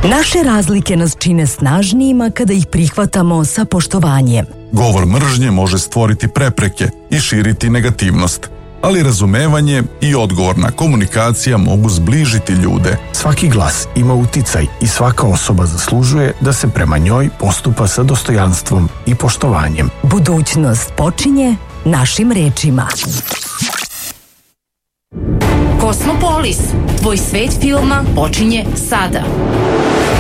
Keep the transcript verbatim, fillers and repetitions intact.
Naše razlike nas čine snažnijima kada ih prihvatamo sa poštovanjem. Govor mržnje može stvoriti prepreke i širiti negativnost, ali razumevanje i odgovorna komunikacija mogu zbližiti ljude. Svaki glas ima uticaj i svaka osoba zaslužuje da se prema njoj postupa sa dostojanstvom i poštovanjem. Budućnost počinje našim rečima. Kosmopolis, tvoj svet filma počinje sada.